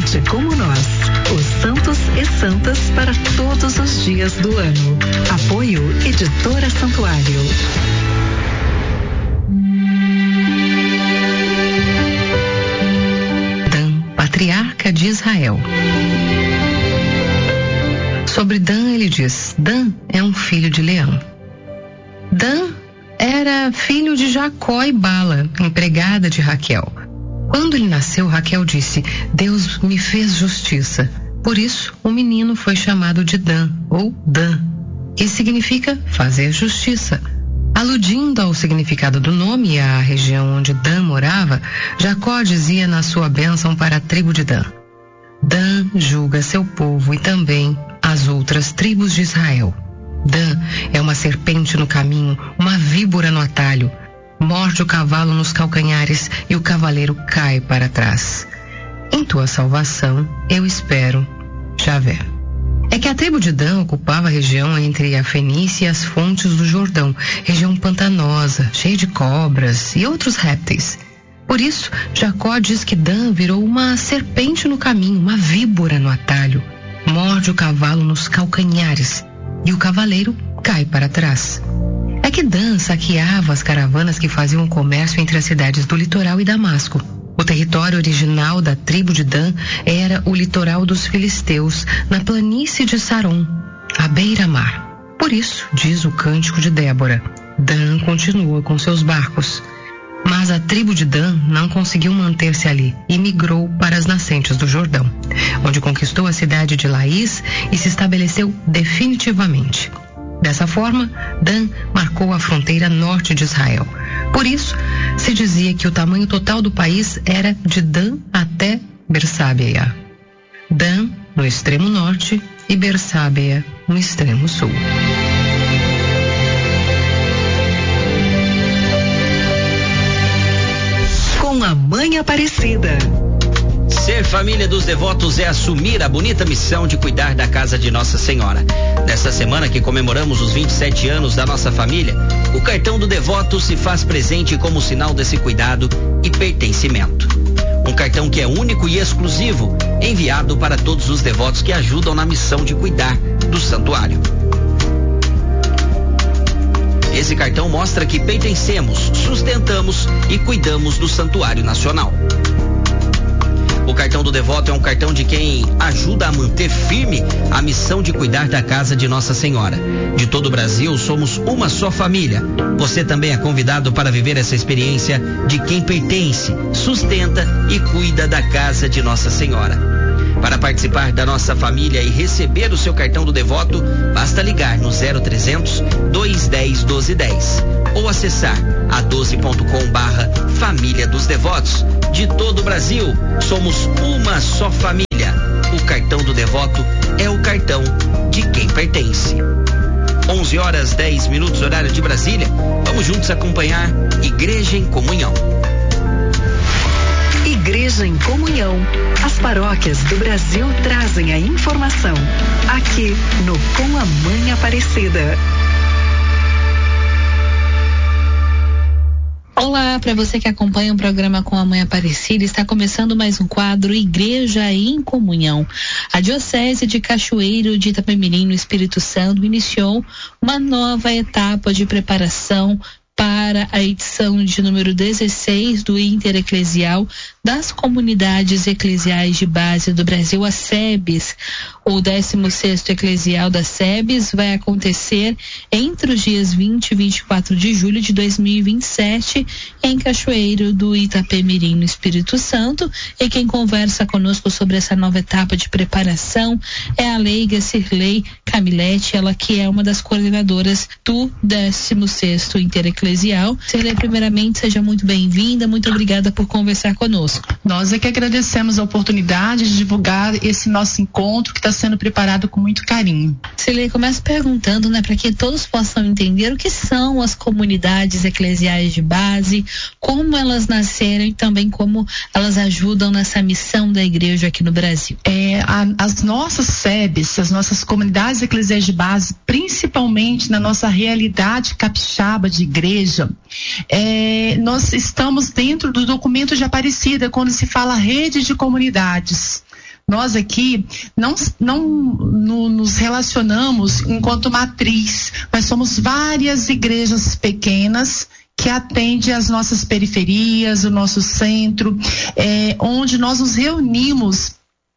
gente como nós. Os santos e santas para todos os dias do ano. Apoio Editora Santuário. Dan, patriarca de Israel. Sobre Dan ele diz: Dan é um filho de leão. Dan era filho de Jacó e Bala, empregada de Raquel. Quando ele nasceu, Raquel disse: Deus me fez justiça. Por isso, o menino foi chamado de Dan, ou Dan, que significa fazer justiça. Aludindo ao significado do nome e à região onde Dan morava, Jacó dizia na sua bênção para a tribo de Dan: Dan julga seu povo e também as outras tribos de Israel. Dan é uma serpente no caminho, uma víbora no atalho. Morde o cavalo nos calcanhares e o cavaleiro cai para trás. Em tua salvação, eu espero, Javé. É que a tribo de Dan ocupava a região entre a Fenícia e as fontes do Jordão, região pantanosa, cheia de cobras e outros répteis. Por isso, Jacó diz que Dan virou uma serpente no caminho, uma víbora no atalho. Morde o cavalo nos calcanhares e o cavaleiro cai para trás. É que Dan saqueava as caravanas que faziam comércio entre as cidades do litoral e Damasco. O território original da tribo de Dan era o litoral dos filisteus, na planície de Saron, à beira-mar. Por isso, diz o cântico de Débora, Dan continua com seus barcos. Mas a tribo de Dan não conseguiu manter-se ali e migrou para as nascentes do Jordão, onde conquistou a cidade de Laís e se estabeleceu definitivamente. Dessa forma, Dan marcou a fronteira norte de Israel. Por isso, se dizia que o tamanho total do país era de Dan até Bersabea. Dan no extremo norte e Bersabea no extremo sul. Com a Mãe Aparecida. Ser família dos devotos é assumir a bonita missão de cuidar da casa de Nossa Senhora. Nesta semana que comemoramos os 27 anos da nossa família, o cartão do devoto se faz presente como sinal desse cuidado e pertencimento. Um cartão que é único e exclusivo, enviado para todos os devotos que ajudam na missão de cuidar do santuário. Esse cartão mostra que pertencemos, sustentamos e cuidamos do Santuário Nacional. O cartão do devoto é um cartão de quem ajuda a manter firme a missão de cuidar da casa de Nossa Senhora. De todo o Brasil, somos uma só família. Você também é convidado para viver essa experiência de quem pertence, sustenta e cuida da casa de Nossa Senhora. Para participar da nossa família e receber o seu cartão do devoto, basta ligar no 0300 210 1210 ou acessar a12.com/família dos devotos. De todo o Brasil, somos uma só família. O cartão do devoto é o cartão de quem pertence. 11h10, horário de Brasília. Vamos juntos acompanhar Igreja em Comunhão. Igreja em Comunhão. As paróquias do Brasil trazem a informação. Aqui no Com a Mãe Aparecida. Olá, para você que acompanha o programa Com a Mãe Aparecida, está começando mais um quadro Igreja em Comunhão. A Diocese de Cachoeiro de Itapemirim, no Espírito Santo, iniciou uma nova etapa de preparação para a edição de número 16 do Intereclesial das Comunidades Eclesiais de Base do Brasil, a SEBS. O 16º Eclesial da SEBS vai acontecer entre os dias 20 e 24 de julho de 2027 em Cachoeiro do Itapemirim, no Espírito Santo. E quem conversa conosco sobre essa nova etapa de preparação é a leiga Cirlei Camilete, ela que é uma das coordenadoras do 16º Intereclesial. Cirlei, primeiramente, seja muito bem-vinda, muito obrigada por conversar conosco. Nós é que agradecemos a oportunidade de divulgar esse nosso encontro que está sendo preparado com muito carinho. Cirlei, começa perguntando, para que todos possam entender o que são as comunidades eclesiais de base, como elas nasceram e também como elas ajudam nessa missão da igreja aqui no Brasil. As nossas SEBs, as nossas comunidades eclesiais de base, principalmente na nossa realidade capixaba de igreja, nós estamos dentro do documento de Aparecida, quando se fala rede de comunidades. Nós aqui não nos relacionamos enquanto matriz, mas somos várias igrejas pequenas que atende às nossas periferias, o nosso centro, onde nós nos reunimos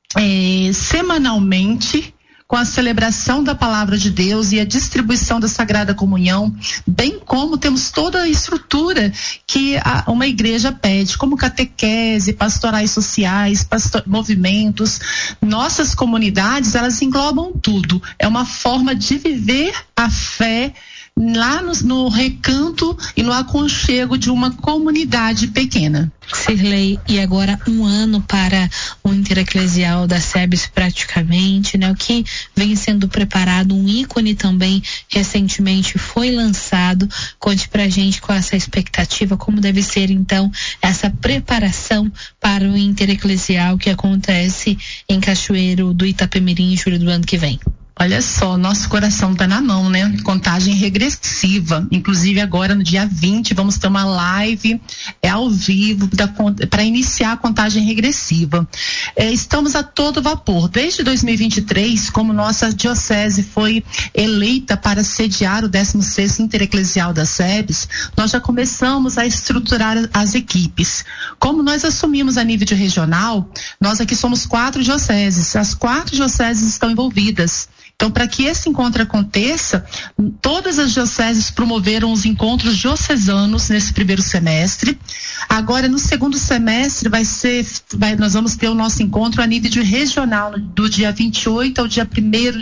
semanalmente com a celebração da palavra de Deus e a distribuição da Sagrada Comunhão, bem como temos toda a estrutura que uma igreja pede, como catequese, pastorais sociais, movimentos. Nossas comunidades, elas englobam tudo. É uma forma de viver a fé lá no recanto e no aconchego de uma comunidade pequena. Cirlei, e agora 1 ano para o Intereclesial da SEBS praticamente, né? O que vem sendo preparado, um ícone também recentemente foi lançado. Conte pra gente com essa expectativa, como deve ser então essa preparação para o Intereclesial que acontece em Cachoeiro do Itapemirim em julho do ano que vem. Olha só, nosso coração tá na mão, né? Contagem regressiva. Inclusive agora no dia 20 vamos ter uma live ao vivo para iniciar a contagem regressiva. Estamos a todo vapor. Desde 2023, como nossa diocese foi eleita para sediar o 16º Intereclesial da SEBS, nós já começamos a estruturar as equipes. Como nós assumimos a nível de regional, nós aqui somos 4 dioceses. As 4 dioceses estão envolvidas. Então, para que esse encontro aconteça, todas as dioceses promoveram os encontros diocesanos nesse primeiro semestre. Agora, no segundo semestre, nós vamos ter o nosso encontro a nível de regional, do dia 28 ao dia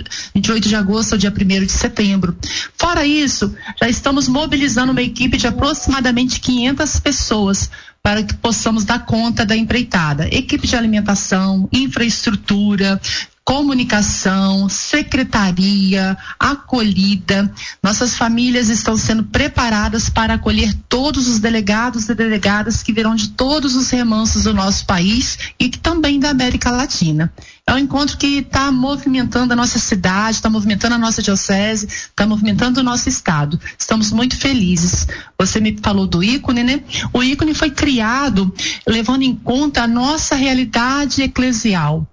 28 de agosto ao dia 1º de setembro. Fora isso, já estamos mobilizando uma equipe de aproximadamente 500 pessoas para que possamos dar conta da empreitada. Equipe de alimentação, infraestrutura, comunicação, secretaria, acolhida. Nossas famílias estão sendo preparadas para acolher todos os delegados e delegadas que virão de todos os remansos do nosso país e que também da América Latina. É um encontro que está movimentando a nossa cidade, está movimentando a nossa diocese, está movimentando o nosso estado. Estamos muito felizes. Você me falou do ícone, né? O ícone foi criado levando em conta a nossa realidade eclesial.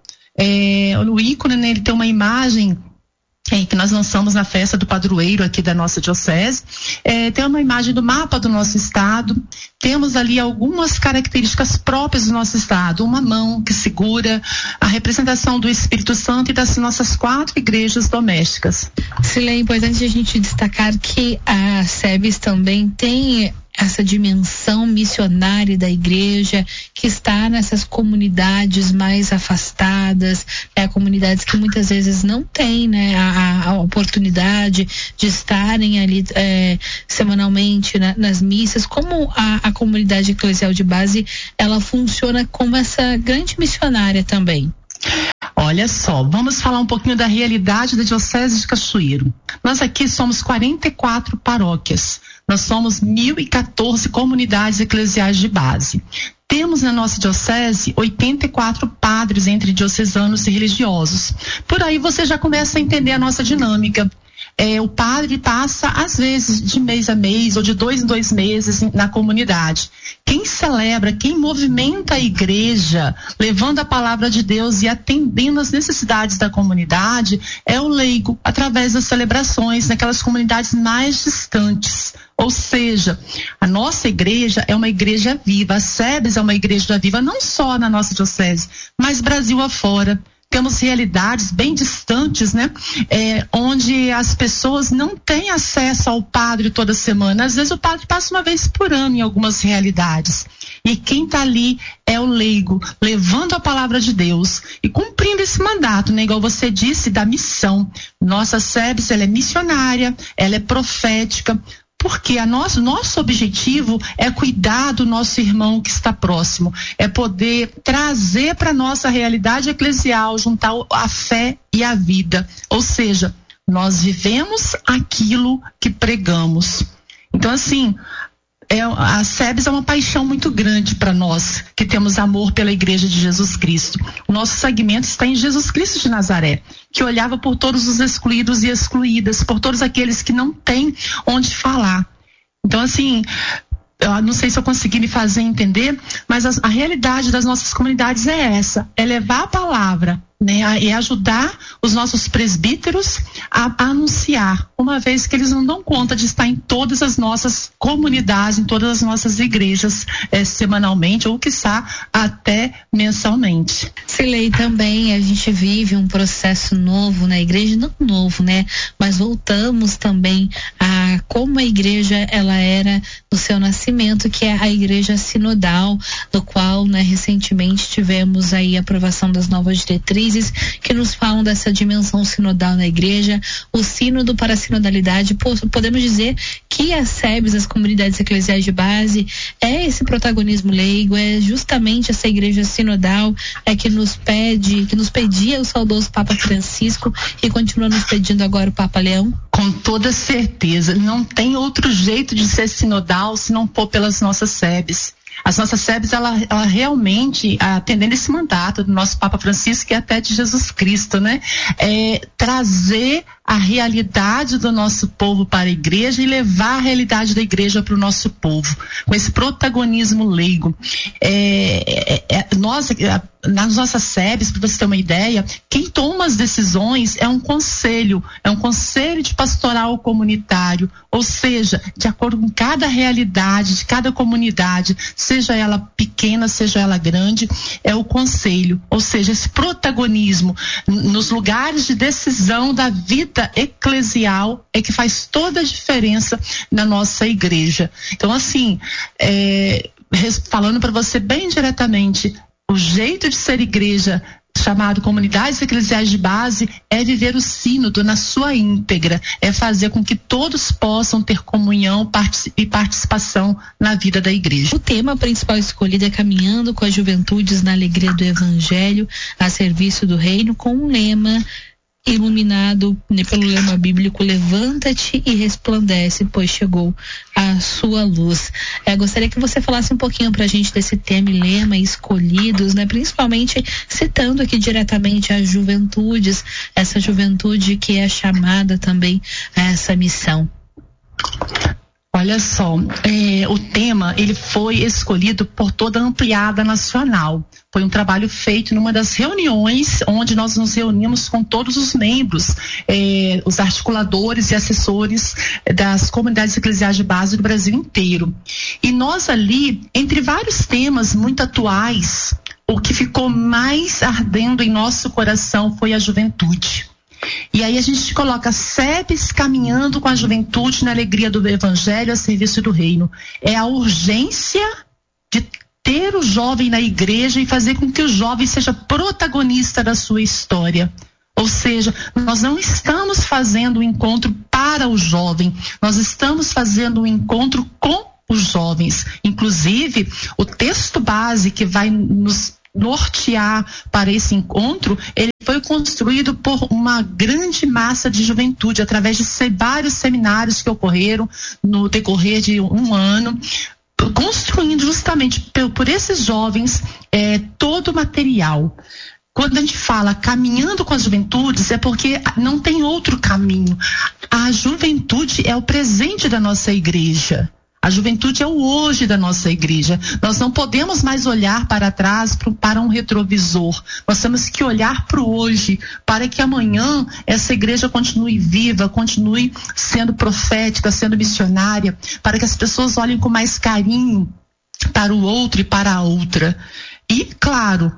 No ícone, né, ele tem uma imagem que nós lançamos na festa do padroeiro aqui da nossa diocese. Tem uma imagem do mapa do nosso estado. Temos ali algumas características próprias do nosso estado. Uma mão que segura a representação do Espírito Santo e das nossas 4 igrejas domésticas. Sim, é importante a gente destacar que a SEBS também tem essa dimensão missionária da igreja que está nessas comunidades mais afastadas, comunidades que muitas vezes não têm, né, a oportunidade de estarem ali semanalmente nas missas. Como a comunidade eclesial de base, ela funciona como essa grande missionária também? Olha só, vamos falar um pouquinho da realidade da Diocese de Cachoeiro. Nós aqui somos 44 paróquias. Nós somos 1.014 comunidades eclesiais de base. Temos na nossa diocese 84 padres entre diocesanos e religiosos. Por aí você já começa a entender a nossa dinâmica. O padre passa, às vezes, de mês a mês ou de 2 em 2 meses na comunidade. Quem celebra, quem movimenta a igreja, levando a palavra de Deus e atendendo às necessidades da comunidade, é o leigo, através das celebrações naquelas comunidades mais distantes. Ou seja, a nossa igreja é uma igreja viva, a SEBS é uma igreja viva, não só na nossa diocese, mas Brasil afora. Temos realidades bem distantes, né? Onde as pessoas não têm acesso ao padre toda semana. Às vezes o padre passa uma vez por ano em algumas realidades. E quem está ali é o leigo, levando a palavra de Deus e cumprindo esse mandato, né? Igual você disse, da missão. Nossa SEBS, ela é missionária, ela é profética. Porque nosso objetivo é cuidar do nosso irmão que está próximo, é poder trazer para a nossa realidade eclesial, juntar a fé e a vida. Ou seja, nós vivemos aquilo que pregamos. Então, assim, a SEBS é uma paixão muito grande para nós, que temos amor pela Igreja de Jesus Cristo. O nosso segmento está em Jesus Cristo de Nazaré, que olhava por todos os excluídos e excluídas, por todos aqueles que não têm onde falar. Então, assim, eu não sei se eu consegui me fazer entender, mas a realidade das nossas comunidades é essa, é levar a palavra né, e ajudar os nossos presbíteros a anunciar, uma vez que eles não dão conta de estar em todas as nossas comunidades, em todas as nossas igrejas semanalmente, ou quiçá até mensalmente. Silei, também a gente vive um processo novo na igreja, não novo, né? Mas voltamos também a como a igreja ela era no seu nascimento, que é a igreja sinodal, do qual, né, recentemente tivemos aí a aprovação das novas diretrizes que nos falam dessa dimensão sinodal na igreja, o sínodo para a sinodalidade. Podemos dizer que as SEBs, as comunidades eclesiais de base, é esse protagonismo leigo, é justamente essa igreja sinodal que nos pedia o saudoso Papa Francisco e continua nos pedindo agora o Papa Leão? Com toda certeza, não tem outro jeito de ser sinodal se não for pelas nossas SEBs. As nossas SEBs, ela realmente, atendendo esse mandato do nosso Papa Francisco e até de Jesus Cristo, né? Trazer a realidade do nosso povo para a igreja e levar a realidade da igreja para o nosso povo, com esse protagonismo leigo. Nas nossas SEBs, para você ter uma ideia, quem toma as decisões é um conselho de pastoral comunitário, ou seja, de acordo com cada realidade de cada comunidade, seja ela pequena, seja ela grande, é o conselho, ou seja, esse protagonismo nos lugares de decisão da vida eclesial é que faz toda a diferença na nossa igreja. Então, assim, falando para você bem diretamente, o jeito de ser igreja, chamado comunidades eclesiais de base, é viver o sínodo na sua íntegra, é fazer com que todos possam ter comunhão e participação na vida da igreja. O tema principal escolhido é Caminhando com as Juventudes na Alegria do Evangelho, a serviço do Reino, com um lema iluminado pelo lema bíblico: levanta-te e resplandece, pois chegou a sua luz. Gostaria que você falasse um pouquinho pra gente desse tema e lema escolhidos, né? Principalmente citando aqui diretamente as juventudes, essa juventude que é chamada também a essa missão. Olha só, o tema ele foi escolhido por toda a ampliada nacional. Foi um trabalho feito numa das reuniões onde nós nos reunimos com todos os membros, os articuladores e assessores das comunidades eclesiais de base do Brasil inteiro. E nós ali, entre vários temas muito atuais, o que ficou mais ardendo em nosso coração foi a juventude. E aí a gente coloca SEBs caminhando com a juventude na alegria do Evangelho a serviço do Reino. É a urgência de ter o jovem na igreja e fazer com que o jovem seja protagonista da sua história. Ou seja, nós não estamos fazendo um encontro para o jovem, nós estamos fazendo um encontro com os jovens. Inclusive, o texto base que vai nos nortear para esse encontro, ele foi construído por uma grande massa de juventude, através de vários seminários que ocorreram no decorrer de um ano, construindo justamente por esses jovens todo o material. Quando a gente fala caminhando com as juventudes, é porque não tem outro caminho. A juventude é o presente da nossa igreja. A juventude é o hoje da nossa igreja. Nós não podemos mais olhar para trás, para um retrovisor. Nós temos que olhar para o hoje, para que amanhã essa igreja continue viva, continue sendo profética, sendo missionária, para que as pessoas olhem com mais carinho para o outro e para a outra. E, claro,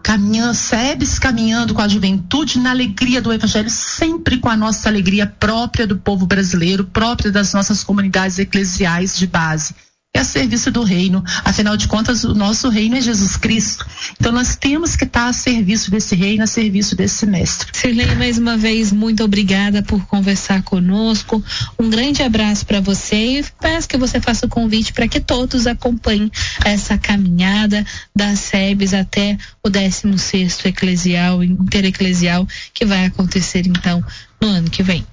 SEBs caminhando com a juventude na alegria do Evangelho, sempre com a nossa alegria própria do povo brasileiro, própria das nossas comunidades eclesiais de base. É a serviço do reino. Afinal de contas, o nosso reino é Jesus Cristo. Então nós temos que estar a serviço desse reino, a serviço desse mestre. Silei, mais uma vez, muito obrigada por conversar conosco. Um grande abraço para você e peço que você faça o convite para que todos acompanhem essa caminhada das SEBs até o 16º eclesial, intereclesial, que vai acontecer então no ano que vem.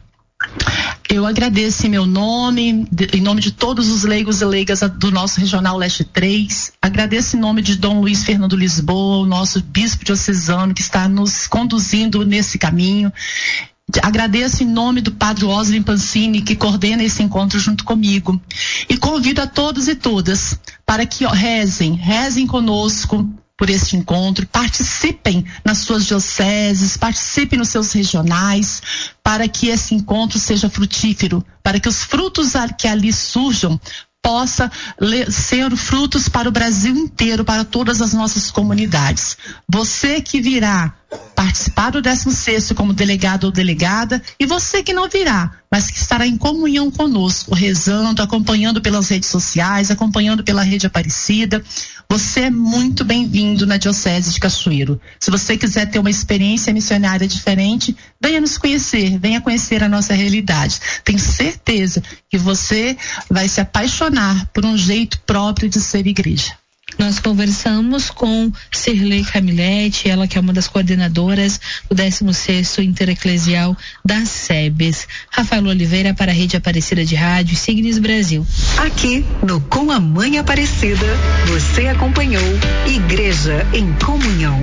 Eu agradeço em meu nome, em nome de todos os leigos e leigas do nosso Regional Leste 3. Agradeço em nome de Dom Luiz Fernando Lisboa, o nosso bispo diocesano que está nos conduzindo nesse caminho. Agradeço em nome do Padre Oslin Pancini, que coordena esse encontro junto comigo. E convido a todos e todas para que rezem conosco, por este encontro, participem nas suas dioceses, participem nos seus regionais, para que esse encontro seja frutífero, para que os frutos que ali surjam possa ser frutos para o Brasil inteiro, para todas as nossas comunidades. Você que virá participar do 16º como delegado ou delegada, e você que não virá, mas que estará em comunhão conosco, rezando, acompanhando pelas redes sociais, acompanhando pela Rede Aparecida, você é muito bem-vindo na Diocese de Cachoeiro. Se você quiser ter uma experiência missionária diferente, venha nos conhecer, venha conhecer a nossa realidade. Tenho certeza que você vai se apaixonar por um jeito próprio de ser igreja. Nós conversamos com Cirlei Camilete, ela que é uma das coordenadoras do 16º Intereclesial da SEBES. Rafael Oliveira para a Rede Aparecida de Rádio e Signes Brasil. Aqui no Com a Mãe Aparecida, você acompanhou Igreja em Comunhão.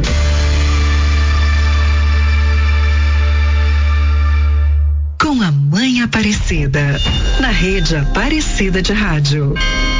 Com a Mãe Aparecida, na Rede Aparecida de Rádio.